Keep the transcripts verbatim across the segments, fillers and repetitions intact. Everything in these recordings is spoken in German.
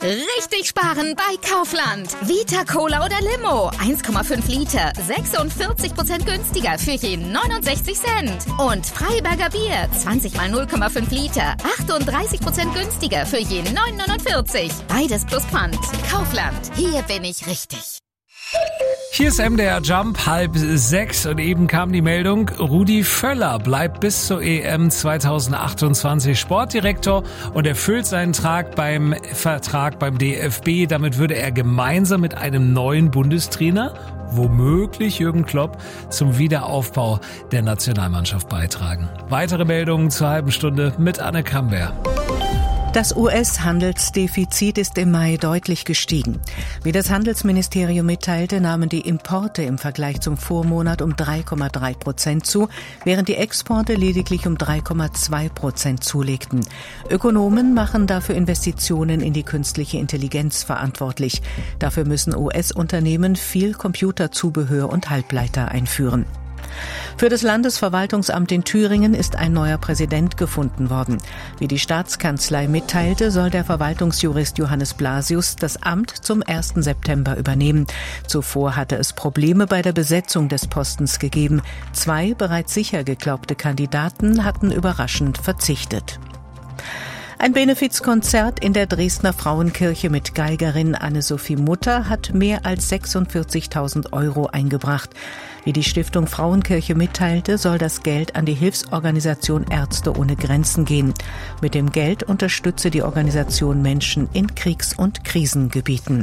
Richtig sparen bei Kaufland. Vita Cola oder Limo. eins Komma fünf Liter. sechsundvierzig Prozent günstiger für je neunundsechzig Cent. Und Freiberger Bier. zwanzig mal null Komma fünf Liter. achtunddreißig Prozent günstiger für je neun Komma neunundvierzig. Beides plus Pfand. Kaufland. Hier bin ich richtig. Hier ist M D R Jump, halb sechs und eben kam die Meldung, Rudi Völler bleibt bis zur E M zweitausendachtundzwanzig Sportdirektor und erfüllt seinen Trag beim Vertrag beim D F B. Damit würde er gemeinsam mit einem neuen Bundestrainer, womöglich Jürgen Klopp, zum Wiederaufbau der Nationalmannschaft beitragen. Weitere Meldungen zur halben Stunde mit Anne Kamber. Das U S-Handelsdefizit ist im Mai deutlich gestiegen. Wie das Handelsministerium mitteilte, nahmen die Importe im Vergleich zum Vormonat um drei Komma drei Prozent zu, während die Exporte lediglich um drei Komma zwei Prozent zulegten. Ökonomen machen dafür Investitionen in die künstliche Intelligenz verantwortlich. Dafür müssen U S-Unternehmen viel Computerzubehör und Halbleiter einführen. Für das Landesverwaltungsamt in Thüringen ist ein neuer Präsident gefunden worden. Wie die Staatskanzlei mitteilte, soll der Verwaltungsjurist Johannes Blasius das Amt zum ersten September übernehmen. Zuvor hatte es Probleme bei der Besetzung des Postens gegeben. Zwei bereits sicher geglaubte Kandidaten hatten überraschend verzichtet. Ein Benefizkonzert in der Dresdner Frauenkirche mit Geigerin Anne-Sophie Mutter hat mehr als sechsundvierzigtausend Euro eingebracht. Wie die Stiftung Frauenkirche mitteilte, soll das Geld an die Hilfsorganisation Ärzte ohne Grenzen gehen. Mit dem Geld unterstütze die Organisation Menschen in Kriegs- und Krisengebieten.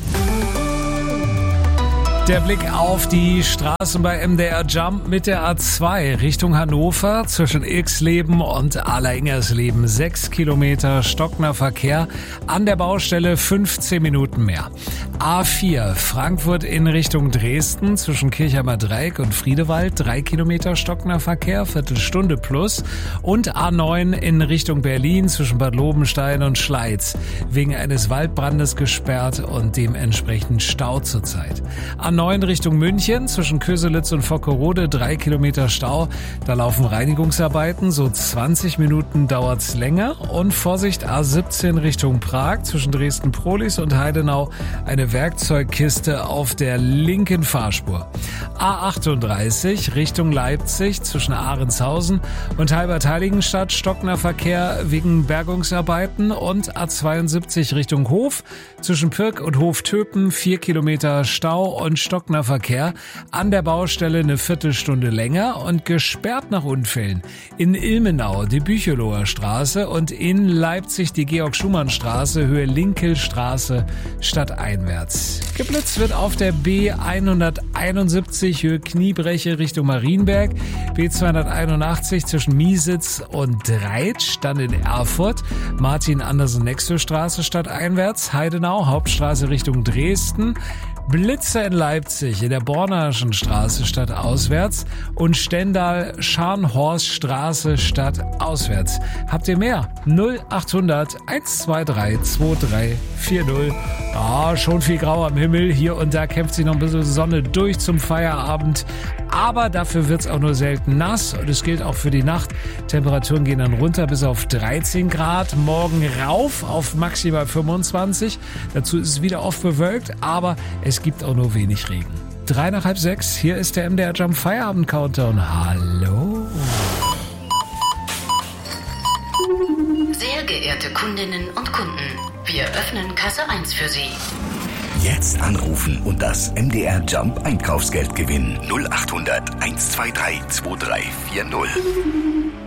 Der Blick auf die Straßen bei M D R Jump mit der A zwei Richtung Hannover zwischen Ilksleben und Allersingersleben. Sechs Kilometer stockender Verkehr, an der Baustelle fünfzehn Minuten mehr. A vier Frankfurt in Richtung Dresden zwischen Kirchheimer Dreieck und Friedewald. Drei Kilometer stockender Verkehr, Viertelstunde plus. Und A neun in Richtung Berlin zwischen Bad Lobenstein und Schleiz. Wegen eines Waldbrandes gesperrt und dementsprechend Stau zurzeit. A neun Richtung München, zwischen Köselitz und Fockerode, drei Kilometer Stau. Da laufen Reinigungsarbeiten, so zwanzig Minuten dauert's länger. Und Vorsicht, A siebzehn Richtung Prag, zwischen Dresden-Prohlis und Heidenau, eine Werkzeugkiste auf der linken Fahrspur. A achtunddreißig Richtung Leipzig, zwischen Ahrenshausen und Halbert-Heiligenstadt, stockender Verkehr wegen Bergungsarbeiten. Und A zweiundsiebzig Richtung Hof, zwischen Pirk und Hoftöpen, vier Kilometer Stau und stockender Verkehr, an der Baustelle eine Viertelstunde länger und gesperrt nach Unfällen. In Ilmenau die Bücheloher Straße und in Leipzig die Georg-Schumann-Straße, Höhe Linkelstraße, stadteinwärts. Geblitzt wird auf der B hunderteinundsiebzig, Höhe Kniebreche Richtung Marienberg, B zweihunderteinundachtzig zwischen Miesitz und Dreitsch, dann in Erfurt, Martin-Andersen-Nextow-Straße stadteinwärts, Heidenau, Hauptstraße Richtung Dresden, Blitzer in Leipzig in der Bornaschen Straße stadtauswärts und Stendal-Scharnhorststraße stadtauswärts. Habt ihr mehr? null achthundert hundertzweiundzwanzig zweiunddreißig vierzig. Ah, schon viel grau am Himmel. Hier und da kämpft sich noch ein bisschen Sonne durch zum Feierabend. Aber dafür wird's auch nur selten nass und es gilt auch für die Nacht. Temperaturen gehen dann runter bis auf dreizehn Grad. Morgen rauf auf maximal fünfundzwanzig. Dazu ist es wieder oft bewölkt, aber es gibt auch nur wenig Regen. Drei nach halb sechs, hier ist der M D R Jump Feierabend Countdown. Hallo. Sehr geehrte Kundinnen und Kunden, wir öffnen Kasse eins für Sie. Jetzt anrufen und das M D R Jump Einkaufsgeld gewinnen. null achthundert hundertzweiundzwanzig zweiunddreißig vierzig.